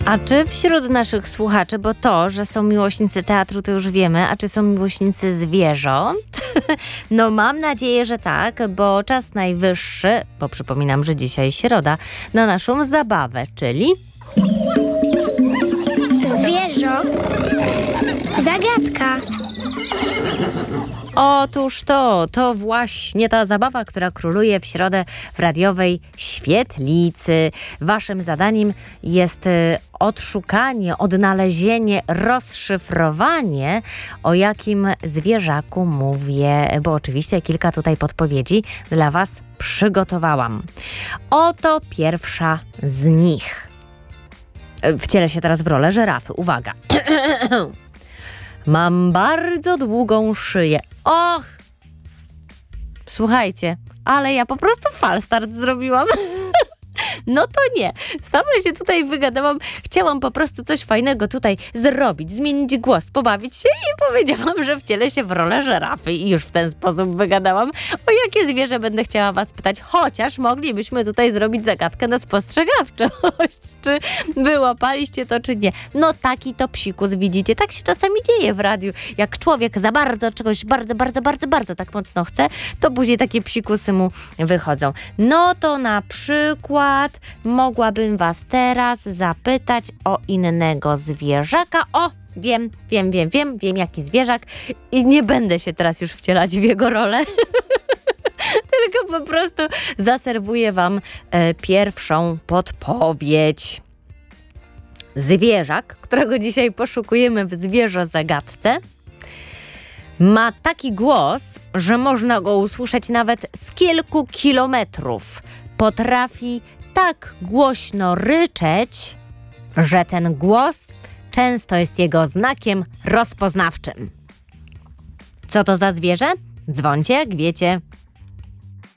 A czy wśród naszych słuchaczy, bo to, że są miłośnicy teatru, to już wiemy, a czy są miłośnicy zwierząt? No mam nadzieję, że tak, bo czas najwyższy, bo przypominam, że dzisiaj środa, na naszą zabawę, czyli... Zwierzo. Zagadka. Otóż to właśnie ta zabawa, która króluje w środę w radiowej świetlicy. Waszym zadaniem jest odszukanie, odnalezienie, rozszyfrowanie, o jakim zwierzaku mówię, bo oczywiście kilka tutaj podpowiedzi dla was przygotowałam. Oto pierwsza z nich. Wcielę się teraz w rolę żyrafy. Uwaga! Mam bardzo długą szyję. Och! Słuchajcie, ale ja po prostu falstart zrobiłam. No to nie. Sama się tutaj wygadałam. Chciałam po prostu coś fajnego tutaj zrobić, zmienić głos, pobawić się i powiedziałam, że wcielę się w rolę żyrafy i już w ten sposób wygadałam, o jakie zwierzę będę chciała was pytać, chociaż moglibyśmy tutaj zrobić zagadkę na spostrzegawczość, czy wyłapaliście to, czy nie. No taki to psikus, widzicie, tak się czasami dzieje w radiu. Jak człowiek za bardzo czegoś bardzo tak mocno chce, to później takie psikusy mu wychodzą. No to na przykład mogłabym was teraz zapytać o innego zwierzaka. O, wiem, jaki zwierzak i nie będę się teraz już wcielać w jego rolę. Tylko po prostu zaserwuję wam pierwszą podpowiedź. Zwierzak, którego dzisiaj poszukujemy w zwierzozagadce, ma taki głos, że można go usłyszeć nawet z kilku kilometrów. Potrafi tak głośno ryczeć, że ten głos często jest jego znakiem rozpoznawczym. Co to za zwierzę? Dzwońcie, jak wiecie.